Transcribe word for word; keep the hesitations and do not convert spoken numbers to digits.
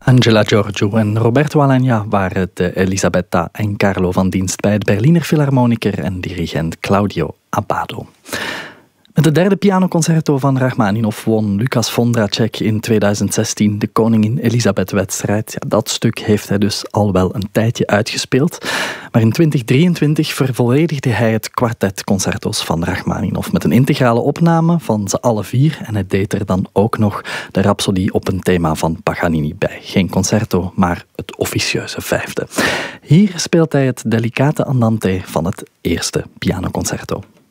Angela Giorgio en Roberto Alagna waren de Elisabetta en Carlo van dienst bij het Berliner Philharmoniker en dirigent Claudio Abbado. Met het derde pianoconcerto van Rachmaninov won Lucas Vondracek in tweeduizend zestien de Koningin Elisabeth-wedstrijd. Ja, dat stuk heeft hij dus al wel een tijdje uitgespeeld. Maar in twintig drieëntwintig vervolledigde hij het kwartet concertos van Rachmaninov met een integrale opname van ze alle vier. En hij deed er dan ook nog de Rhapsodie op een thema van Paganini bij. Geen concerto, maar het officieuze vijfde. Hier speelt hij het delicate andante van het eerste pianoconcerto.